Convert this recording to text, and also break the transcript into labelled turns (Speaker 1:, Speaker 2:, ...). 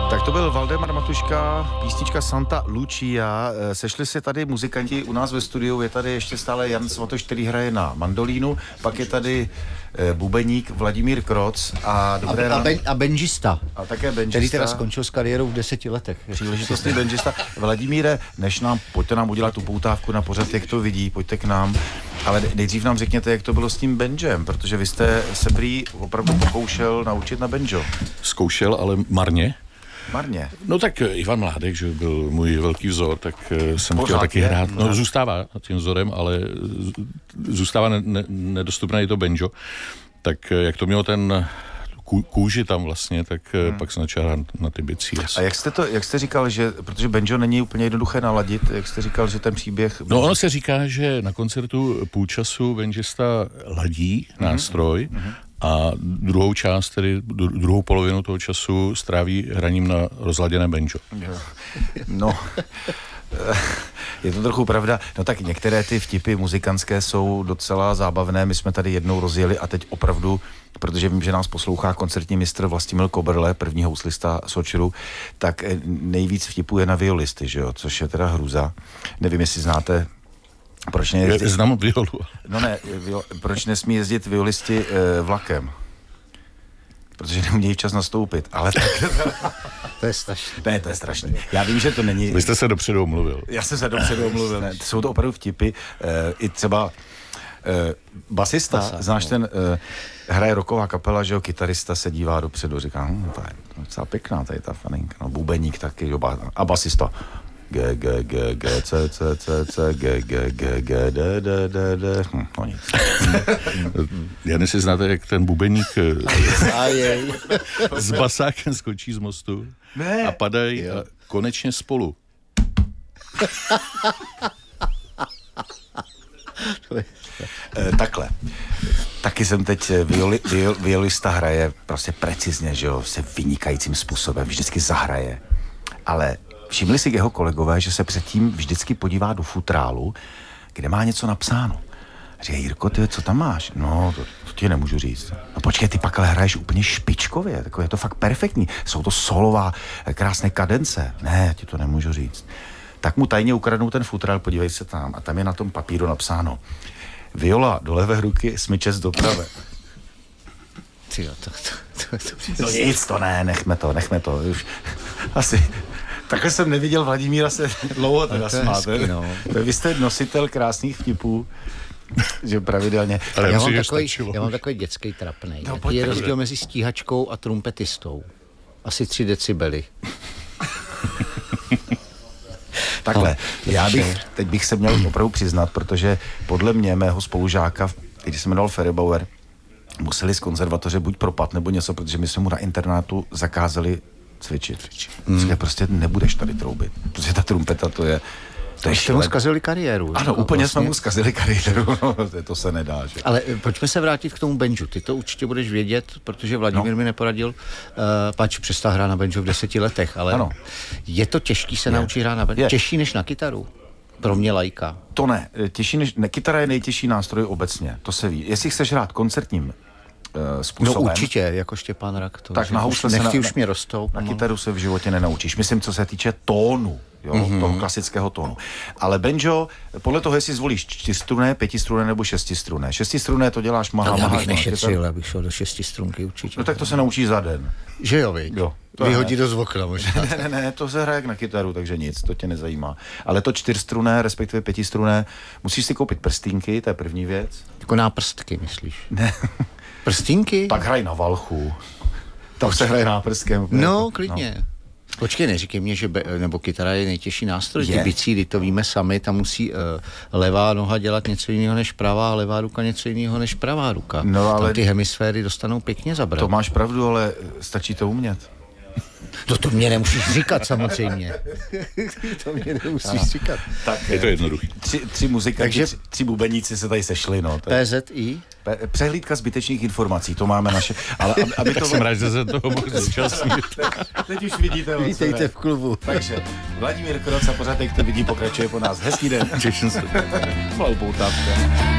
Speaker 1: Tak to byl Valdemar Matuška, písnička Santa Lucia. Sešli se tady muzikanti u nás ve studiu, je tady ještě stále Jan Svatoš, který hraje na mandolínu, pak je tady bubeník Vladimír Kroc a dobré ráno.
Speaker 2: A benžista.
Speaker 1: A také benžista.
Speaker 2: Který teda skončil s kariérou v 10 letech.
Speaker 1: Příležitostný benžista. Vladimíre, pojďte nám udělat tu poutávku na pořad, jak to vidí, pojďte k nám. Ale nejdřív nám řekněte, jak to bylo s tím benžem, protože vy jste se prý opravdu pokoušel naučit na benžo.
Speaker 3: Zkoušel, ale marně.
Speaker 1: Marně.
Speaker 3: No tak Ivan Mládek, že byl můj velký vzor, tak jsem
Speaker 1: Pořád
Speaker 3: chtěl taky
Speaker 1: je?
Speaker 3: hrát. No zůstává tím vzorem, ale zůstává nedostupné i to banjo. Tak jak to mělo ten kůži tam vlastně, tak pak jsem začal hrát na ty bicí.
Speaker 1: A jak jste říkal, že, protože banjo není úplně jednoduché naladit, jak jste říkal, že ten příběh...
Speaker 3: No ono se říká, že na koncertu půl času banjista ladí nástroj, a druhou část, tedy druhou polovinu toho času stráví hraním na rozladěné banjo.
Speaker 1: No, je to trochu pravda. No tak některé ty vtipy muzikantské jsou docela zábavné. My jsme tady jednou rozjeli a teď opravdu, protože vím, že nás poslouchá koncertní mistr Vlastimil Koberle, první houslista Sočiru, tak nejvíc vtipů je na violisty, že jo, což je teda hruza. Nevím, jestli znáte... Proč nejezdit?
Speaker 3: Znám violu.
Speaker 1: No ne, proč nesmí jezdit violisti vlakem? Protože neumějí včas nastoupit, ale tak...
Speaker 2: To je strašné.
Speaker 1: Ne, to je strašné. Já vím, že to není...
Speaker 3: Vy jste se dopředu omluvil.
Speaker 1: Já jsem se dopředu omluvil, ne. Jsou to opravdu vtipy. I třeba basista, znáš ten... hraje rocková kapela, že jo, kytarista se dívá dopředu, říká, to je docela pěkná, tady ta faninka, no, bubeník taky, jo, a basista... G, G, G, G, C, C, C, C, G, G, G, G, D, D, D, D, no nic.
Speaker 3: Já si znáte, jak ten bubeník s basákem skočí z mostu a padají konečně spolu.
Speaker 1: Takhle. Taky jsem teď, violista hraje prostě precizně, že jo, se vynikajícím způsobem, vždycky zahraje, ale všimli si jeho kolegové, že se předtím vždycky podívá do futrálu, kde má něco napsáno. Říká, Jirko, ty, co tam máš? No, to ti nemůžu říct. No počkej, ty pak ale hraješ úplně špičkově, takové je to fakt perfektní. Jsou to solová, krásné kadence. Ne, já ti to nemůžu říct. Tak mu tajně ukradnou ten futrál, podívej se tam. A tam je na tom papíru napsáno: viola do levé ruky, smyčec do pravé.
Speaker 2: Tyjo,
Speaker 1: No nic, to ne, nechme to. Už asi... Takhle jsem neviděl Vladimíra se dlouho teda smát.
Speaker 2: No.
Speaker 1: Vy jste nositel krásných vtipů, že pravidelně.
Speaker 3: Ale
Speaker 2: já mám takový dětský trapnej. No, je rozdíl mezi stíhačkou a trumpetistou. Asi 3 decibely.
Speaker 1: Takhle, teď bych se měl opravdu přiznat, protože podle mě, mého spolužáka, když jsem jmenoval Feribauer, museli z konzervatoře buď propad nebo něco, protože my jsme mu na internátu zakázali cvičit. Prostě nebudeš tady troubit, protože ta trumpeta to je
Speaker 2: jste mu zkazili kariéru.
Speaker 1: Ano, úplně vlastně. Jsme mu zkazili kariéru, to se nedá. Že?
Speaker 2: Ale pojďme se vrátit k tomu banju. Ty to určitě budeš vědět, protože Vladimír mi neporadil, pač přestal hrát na banju v 10 letech, ale ano. Je to těžký se naučit hrát na banju? Těžší než na kytaru? Pro mě laika.
Speaker 1: To ne, těžší než, kytara je nejtěžší nástroj obecně, to se ví. Jestli chceš hrát koncertním způsobem.
Speaker 2: No určitě, jako Štěpán Rak. To,
Speaker 1: tak na housle
Speaker 2: nechci už mě rostou.
Speaker 1: Na kytaru se v životě nenaučíš. Myslím, co se týče tónu, jo, toho klasického tónu. Ale banjo, podle toho, jestli zvolíš 4strunné, 5strunné nebo 6strunné. 6strunné to děláš maha.
Speaker 2: Já bych nešetřil, abych šel do 6strunky určitě.
Speaker 1: No tak to se naučíš za den.
Speaker 2: Že jo, viď?
Speaker 1: Jo.
Speaker 2: Vyhodí do zvokna možná.
Speaker 1: Ne, to se hraje jak na kytaru, takže nic, to tě nezajímá. Ale to 4strunné, respektive 5strunné, musíš si koupit prstínky, to je první věc.
Speaker 2: Jako náprstky, myslíš?
Speaker 1: Ne.
Speaker 2: Prstínky?
Speaker 1: Tak hraj na valchu. Tam se hraje náprstkem.
Speaker 2: No, klidně. No. Počkej, neříkej mě, že nebo kytara je nejtěžší nástroj. Ty bicíly, to víme sami, tam musí levá noha dělat něco jiného než pravá, a levá ruka něco jiného než pravá ruka. No, ale tam ty hemisféry dostanou pěkně zabrat.
Speaker 1: To máš pravdu, ale stačí to umět.
Speaker 2: To mě nemusíš říkat, samozřejmě. To mě nemusíš říkat.
Speaker 3: Tak je to jednoduchý.
Speaker 1: Tři muzikanti, tři bubeníci se tady sešli, no.
Speaker 2: PZI?
Speaker 1: Přehlídka zbytečných informací, to máme naše. Ale aby to
Speaker 3: jsem rád, že se toho mohl zúčastnit.
Speaker 1: Teď už vidíte.
Speaker 2: Vítejte v klubu.
Speaker 1: Takže Vladimír Kroc a pořád, jak to vidí, pokračuje po nás. Hezký den.
Speaker 3: Těším se.
Speaker 1: Poutávka.